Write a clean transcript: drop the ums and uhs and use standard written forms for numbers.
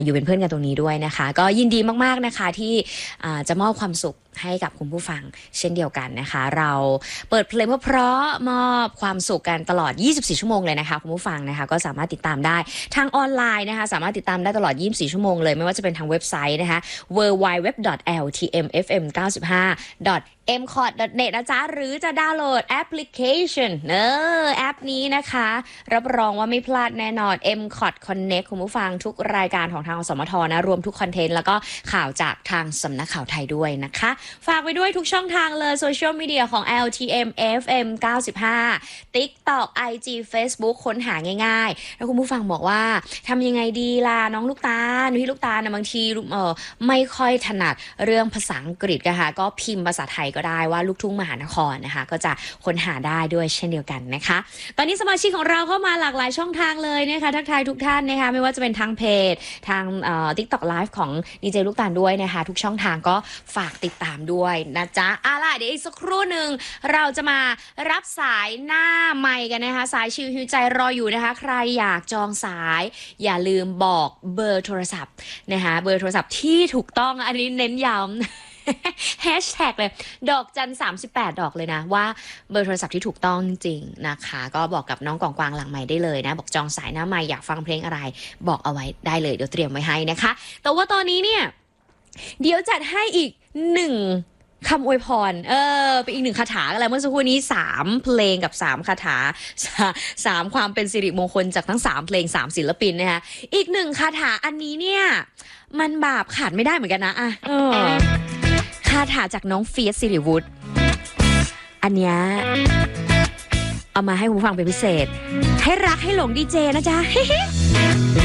อยู่เป็นเพื่อนกันตรงนี้ด้วยนะคะก็ยินดีมากๆนะคะที่จะมอบความสุขให้กับคุณผู้ฟังเช่นเดียวกันนะคะเราเปิดเพลงเพราะๆมอบความสุขกันตลอด24ชั่วโมงเลยนะคะคุณผู้ฟังนะคะก็สามารถติดตามได้ทางออนไลน์นะคะสามารถติดตามได้ตลอด24ชั่วโมงเลยไม่ว่าจะเป็นทางเว็บไซต์นะคะ www.ltmfm95.mcot.net นะจ๊ะหรือจะดาวน์โหลดแอปพลิเคชันแอปนี้นะคะรับรองว่าไม่พลาดแน่นอน mcot connect คุณผู้ฟังทุกรายการของทางสมทนะรวมทุกคอนเทนต์แล้วก็ข่าวจากทางสำนักข่าวไทยด้วยนะคะฝากไว้ด้วยทุกช่องทางเลยโซเชียลมีเดียของ LTM FM 95 TikTok IG Facebook ค้นหาง่ายๆแล้วคุณผู้ฟังบอกว่าทำยังไงดีล่ะน้องลูกตาลพี่ลูกตาลนะบางทีไม่ค่อยถนัดเรื่องภาษาอังกฤษนะคะก็พิมพ์ภาษาไทยก็ได้ว่าลูกทุ่งมหานครนะคะก็จะค้นหาได้ด้วยเช่นเดียวกันนะคะตอนนี้สมาชิกของเราเข้ามาหลากหลายช่องทางเลยนะคะทักทายทุกท่านนะคะไม่ว่าจะเป็นทางเพจทางTikTok Live ของดีเจลูกตาลด้วยนะคะทุกช่องทางก็ฝากติดตามด้วยนะจ๊ะล่ะเดี๋ยวอีกสักครู่หนึ่งเราจะมารับสายหน้าไมค์กันนะคะสายชิวหิวใจรออยู่นะคะใครอยากจองสายอย่าลืมบอกเบอร์โทรศัพท์นะคะเบอร์โทรศัพท์ที่ถูกต้องอันนี้เน้นย้ำแฮชแท็กเลยดอกจัน38ดอกเลยนะว่าเบอร์โทรศัพท์ที่ถูกต้องจริงนะคะก็บอกกับน้องกองกวางหลังไมค์ได้เลยนะบอกจองสายหน้าไมค์อยากฟังเพลงอะไรบอกเอาไว้ได้เลยเดี๋ยวเตรียมไว้ให้นะคะแต่ว่าตอนนี้เนี่ยเดี๋ยวจัดให้อีก1คำอวยพรเป็นอีก1คาถาอะไรเมื่อสักครู่นี้3เพลงกับ3คาถา3ความเป็นสิริมงคลจากทั้ง3เพลง3ศิลปินนะคะอีก1คาถาอันนี้เนี่ยมันบาปขาดไม่ได้เหมือนกันนะคาถาจากน้องเฟียสสิริวุฒิอันเนี้ยเอามาให้คุณฟังเป็นพิเศษให้รักให้หลงดีเจนะจ๊ะ